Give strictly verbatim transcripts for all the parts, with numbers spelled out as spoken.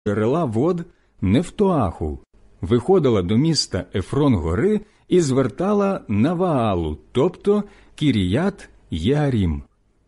джерела вод Нефтоаху, виходила до міста Ефрон-гори і звертала на Ваалу, тобто Кіріят-Єарім.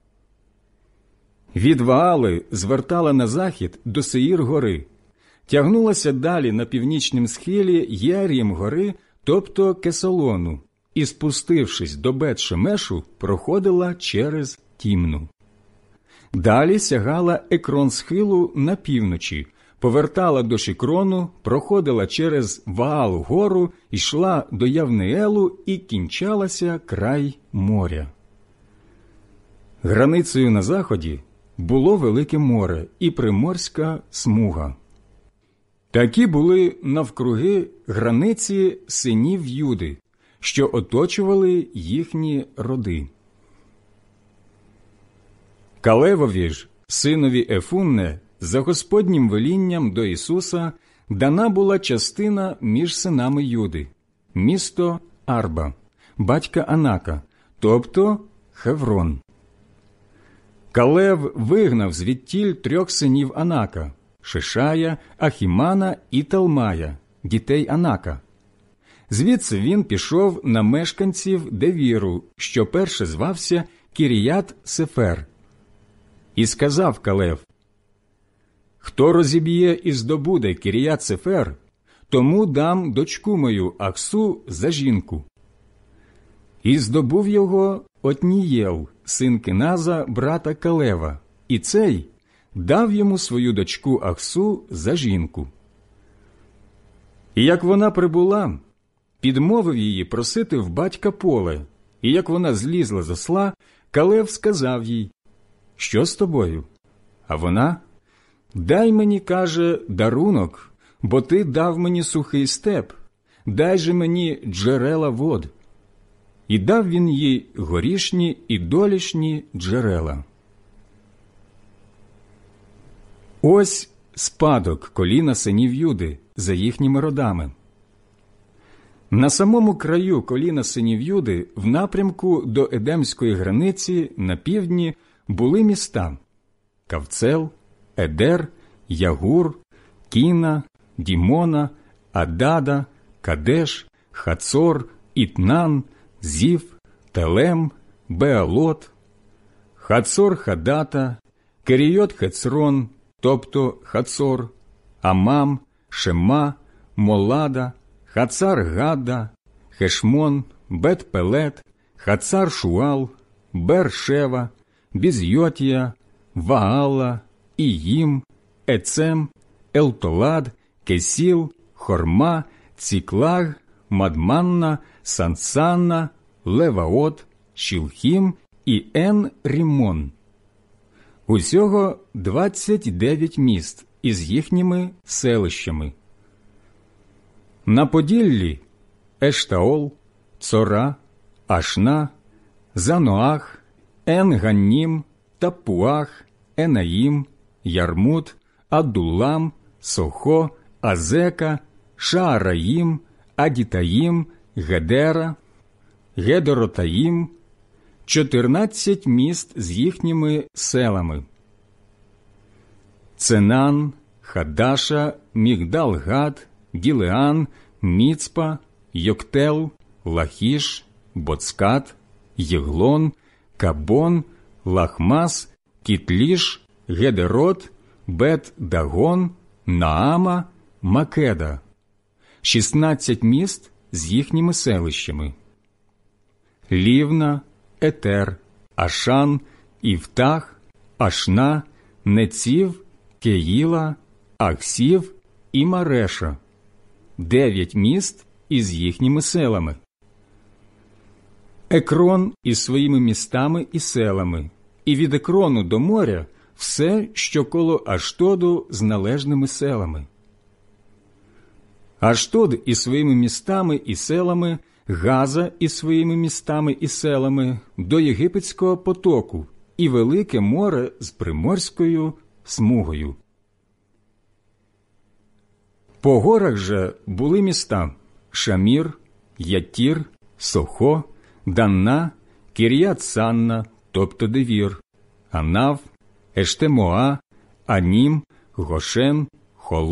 Від Ваали звертала на захід до Сеїр-гори, тягнулася далі на північнім схилі Єарім-гори, тобто Кесалону, і, спустившись до Бет-Шемешу, проходила через Тімну. Далі сягала Екрон-схилу на півночі, повертала до Шикрону, проходила через Ваал-гору, йшла до Явнеелу і кінчалася край моря. Границею на заході було Велике море і приморська смуга. Такі були навкруги границі синів Юди, що оточували їхні роди. Калевові ж, синові Ефунне, за Господнім велінням до Ісуса, дана була частина між синами Юди, місто Арба, батька Анака, тобто Хеврон. Калев вигнав звідтіль трьох синів Анака – Шишая, Ахімана і Талмая, дітей Анака. Звідси він пішов на мешканців Девіру, що перше звався Кіріят-Сефер. І сказав Калев: «Хто розіб'є і здобуде Кіріят-Сефер, тому дам дочку мою Ахсу за жінку». І здобув його Отнієл, син Кеназа, брата Калева, і цей дав йому свою дочку Ахсу за жінку. І як вона прибула, підмовив її просити в батька поле, і як вона злізла з осла, Калев сказав їй: «Що з тобою?» А вона: «Дай мені, каже, дарунок, бо ти дав мені сухий степ, дай же мені джерела вод». І дав він їй горішні і долішні джерела. Ось спадок коліна синів Юди за їхніми родами. На самому краю коліна синів Юди, в напрямку до Едемської границі на півдні, були міста Кавцел, Едер, Ягур, Кіна, Дімона, Адада, Кадеш, Хацор, Ітнан, Зів, Телем, Беалот, Хацор-Хадата, Керійот-Хецрон, тобто Хацор, Амам, Шема, Молада, Хацар-Гадда, Хешмон, Бет-Пелет, Хацар-Шуал, Бер-Шева, Бізйотія, Ваала, Іїм, Ецем, Елтолад, Кесіл, Хорма, Ціклаг, Мадманна, Сансанна, Леваот, Шілхім і Ен-Рімон. Усього двадцять дев'ять міст із їхніми селищами. На Поділлі Ештаол, Цора, Ашна, Заноах, Ен-Ганнім, Таппуах, Енаїм, Ярмут, Адулам, Сохо, Азека, Шаараїм, Адітаїм, Гедера, Гедоротаїм, чотирнадцять міст з їхніми селами. Ценан, Хадаша, Мігдал-Гад, Ділеан, Міцпа, Йоктел, Лахіш, Боцкат, Єглон, Кабон, Лахмас, Кітліш, Гедерот, Бет-Дагон, Наама, Македа. шістнадцять міст з їхніми селищами. Лівна, Етер, Ашан, Івтах, Ашна, Неців, Кеїла, Ахсів і Мареша. Дев'ять міст із їхніми селами. Екрон із своїми містами і селами, і від Екрону до моря все, що коло Аштоду з належними селами. Аштод із своїми містами і селами, Газа із своїми містами і селами до Єгипетського потоку і Велике море з приморською смугою. По горах же були міста Шамір, Ятір, Сохо, Данна, Кір'ят-Санна, тобто Девір, Анав, Ештемоа, Анім, Гошен,